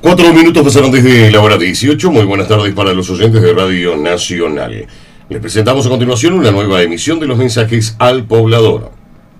4 minutos pasaron desde la hora 18. Muy buenas tardes para los oyentes de Radio Nacional. Les presentamos a continuación una nueva emisión de los mensajes al poblador.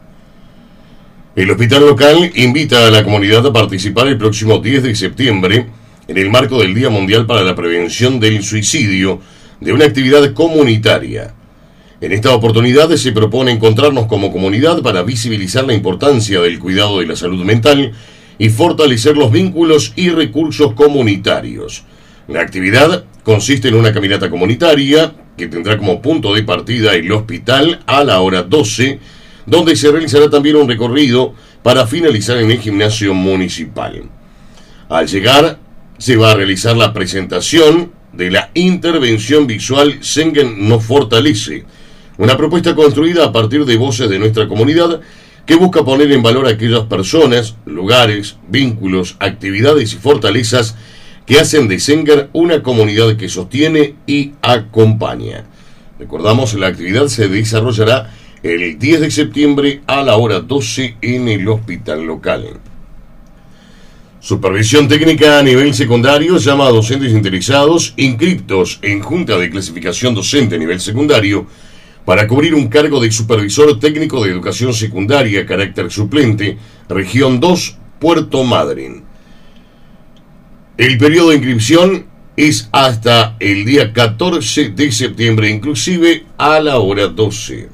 El hospital local invita a la comunidad a participar el próximo 10 de septiembre en el marco del Día Mundial para la Prevención del Suicidio de una actividad comunitaria. En esta oportunidad se propone encontrarnos como comunidad para visibilizar la importancia del cuidado de la salud mental y fortalecer los vínculos y recursos comunitarios. La actividad consiste en una caminata comunitaria que tendrá como punto de partida el hospital a la hora 12, donde se realizará también un recorrido para finalizar en el gimnasio municipal. Al llegar, se va a realizar la presentación de la intervención visual Schengen nos fortalece, una propuesta construida a partir de voces de nuestra comunidad que busca poner en valor a aquellas personas, lugares, vínculos, actividades y fortalezas que hacen de Schengen una comunidad que sostiene y acompaña. Recordamos, la actividad se desarrollará el 10 de septiembre a la hora 12 en el hospital local. Supervisión técnica a nivel secundario llama a docentes interesados inscriptos en Junta de Clasificación Docente a nivel secundario para cubrir un cargo de supervisor técnico de educación secundaria, carácter suplente, región 2, Puerto Madryn. El periodo de inscripción es hasta el día 14 de septiembre, inclusive a la hora 12.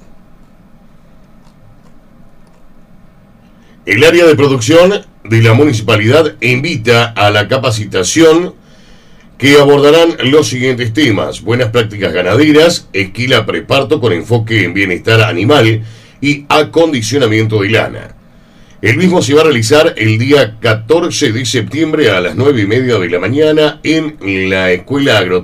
El área de producción de la municipalidad invita a la capacitación que abordarán los siguientes temas: buenas prácticas ganaderas, esquila preparto con enfoque en bienestar animal y acondicionamiento de lana. El mismo se va a realizar el día 14 de septiembre a las 9:30 de la mañana en la Escuela Agrotécnica